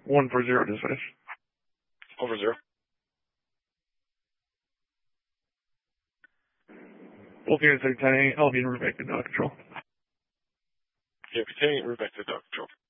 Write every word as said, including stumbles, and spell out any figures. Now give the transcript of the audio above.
One for zero dispatch. Over zero. Both units are ten eight. I'll be in route back to dog control. Yeah, containing route back to dog control.